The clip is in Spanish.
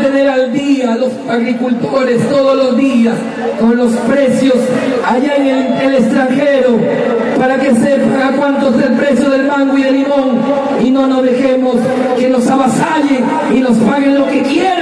mantener al día a los agricultores todos los días con los precios allá en el extranjero, para que sepan a cuánto es el precio del mango y del limón, y no nos dejemos que nos avasallen y nos paguen lo que quieran.